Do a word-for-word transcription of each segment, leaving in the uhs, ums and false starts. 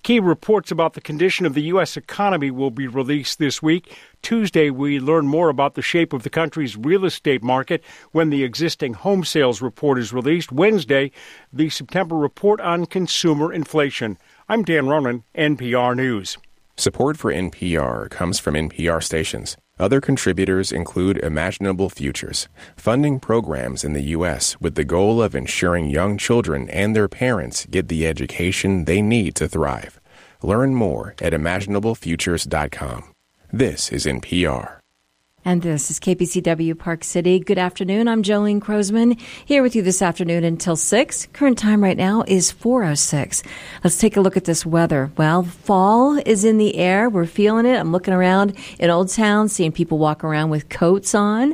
Key reports about the condition of the U S economy will be released this week. Tuesday, we learn more about the shape of the country's real estate market when the existing home sales report is released. Wednesday, the September report on consumer inflation. I'm Dan Ronan, N P R News. Support for N P R comes from N P R stations. Other contributors include Imaginable Futures, funding programs in the U S with the goal of ensuring young children and their parents get the education they need to thrive. Learn more at imaginable futures dot com. This is N P R. And this is K P C W Park City. Good afternoon. I'm Jolene Crozman here with you this afternoon until six. Current time right now is four oh six. Let's take a look at this weather. Well, fall is in the air. We're feeling it. I'm looking around in Old Town, seeing people walk around with coats on.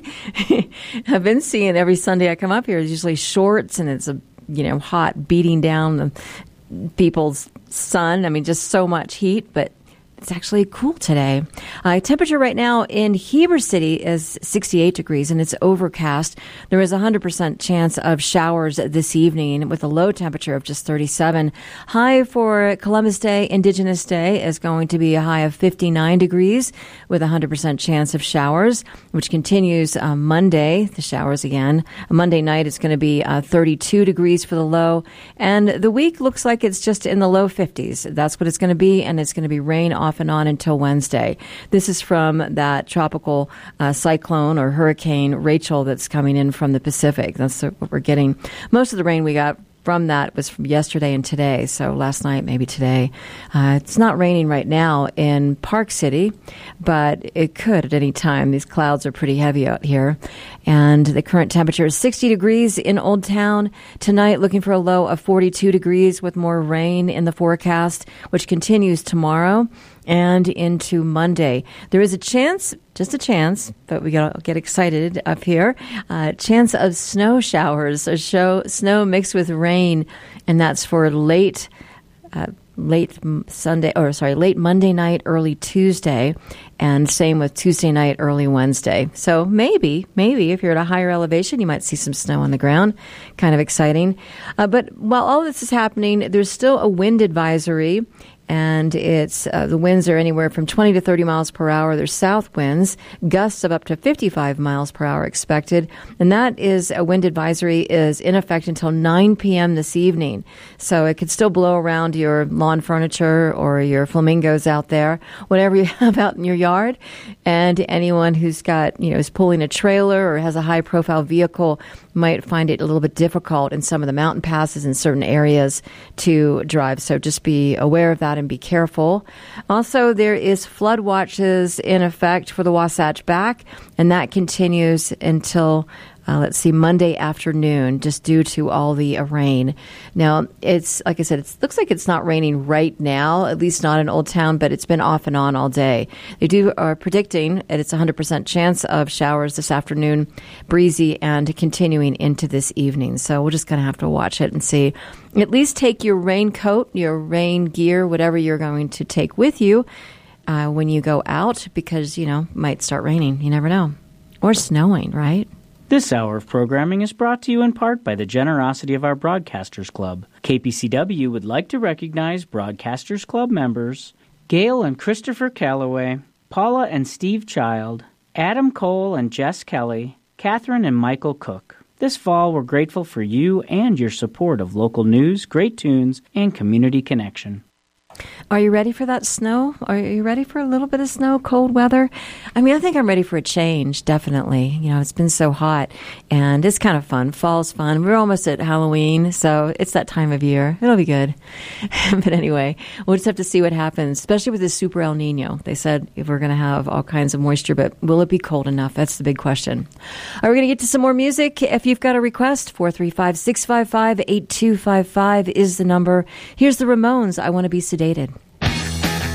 I've been seeing every Sunday I come up here, it's usually shorts, and it's a you know hot, beating down the people's sun. I mean, just so much heat, but it's actually cool today. Uh, temperature right now in Heber City is sixty-eight degrees, and it's overcast. There is a one hundred percent chance of showers this evening with a low temperature of just thirty-seven. High for Columbus Day, Indigenous Day, is going to be a high of fifty-nine degrees with a one hundred percent chance of showers, which continues uh, Monday, the showers again. Monday night, it's going to be uh, thirty-two degrees for the low, and the week looks like it's just in the low fifties. That's what it's going to be, and it's going to be rain off and on until Wednesday. This is from that tropical uh, cyclone or hurricane Rachel that's coming in from the Pacific. That's what we're getting. Most of the rain we got from that was from yesterday and today, so last night, maybe today. Uh, it's not raining right now in Park City, but it could at any time. These clouds are pretty heavy out here. And the current temperature is sixty degrees in Old Town. Tonight, looking for a low of forty-two degrees with more rain in the forecast, which continues tomorrow and into Monday. There is a chance, just a chance, but we got to get excited up here, uh, chance of snow showers, a show, snow mixed with rain, and that's for late uh, late Sunday, or sorry, late Monday night, early Tuesday, and same with Tuesday night, early Wednesday. So maybe, maybe if you're at a higher elevation, you might see some snow on the ground. Kind of exciting. Uh, but while all this is happening, there's still a wind advisory. And it's uh, the winds are anywhere from twenty to thirty miles per hour. There's south winds, gusts of up to fifty-five miles per hour expected. And that is a wind advisory is in effect until nine p.m. this evening. So it could still blow around your lawn furniture or your flamingos out there, whatever you have out in your yard. And anyone who's got, you know, is pulling a trailer or has a high profile vehicle might find it a little bit difficult in some of the mountain passes in certain areas to drive. So just be aware of that and be careful. Also, there is flood watches in effect for the Wasatch Back, and that continues until Uh, let's see, Monday afternoon, just due to all the uh, rain. Now, it's, like I said, it looks like it's not raining right now, at least not in Old Town, but it's been off and on all day. They do are predicting that it's a one hundred percent chance of showers this afternoon, breezy, and continuing into this evening. So we're just going to have to watch it and see. At least take your raincoat, your rain gear, whatever you're going to take with you uh, when you go out, because, you know, it might start raining. You never know. Or snowing, right? This hour of programming is brought to you in part by the generosity of our Broadcasters Club. K P C W would like to recognize Broadcasters Club members Gail and Christopher Calloway, Paula and Steve Child, Adam Cole and Jess Kelly, Catherine and Michael Cook. This fall, we're grateful for you and your support of local news, great tunes, and community connection. Are you ready for that snow? Are you ready for a little bit of snow, cold weather? I mean, I think I'm ready for a change, definitely. You know, it's been so hot, and it's kind of fun. Fall's fun. We're almost at Halloween, so it's that time of year. It'll be good. But anyway, we'll just have to see what happens, especially with this super El Nino. They said if we're going to have all kinds of moisture, but will it be cold enough? That's the big question. Are we going to get to some more music? If you've got a request, four three five, six five five, eight two five five is the number. Here's the Ramones, I Want to Be Sedated.